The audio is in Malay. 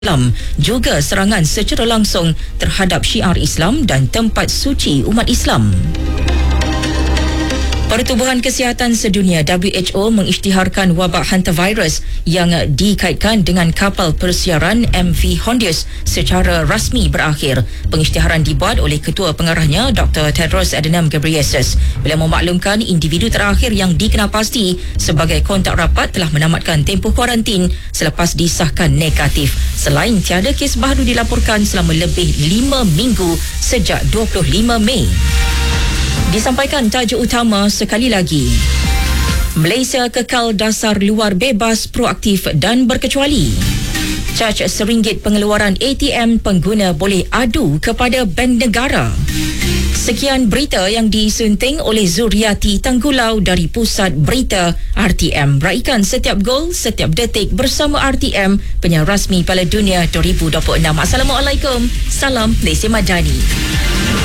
Islam, juga serangan secara langsung terhadap syiar Islam dan tempat suci umat Islam. Pertubuhan Kesihatan Sedunia WHO mengisytiharkan wabak hantavirus yang dikaitkan dengan kapal persiaran MV Hondius secara rasmi berakhir. Pengisytiharan dibuat oleh Ketua Pengarahnya Dr. Tedros Adhanom Ghebreyesus bila memaklumkan individu terakhir yang dikenal pasti sebagai kontak rapat telah menamatkan tempoh kuarantin selepas disahkan negatif. Selain tiada kes baru dilaporkan selama lebih 5 minggu sejak 25 Mei. Disampaikan tajuk utama sekali lagi. Malaysia kekal dasar luar bebas, proaktif dan berkecuali. Caj RM1 pengeluaran ATM pengguna boleh adu kepada Bank Negara. Sekian berita yang disunting oleh Zuriati Tanggulau dari Pusat Berita RTM. Raikan setiap gol, setiap detik bersama RTM, penyiar rasmi Piala Dunia 2026. Assalamualaikum. Salam Malaysia Madani.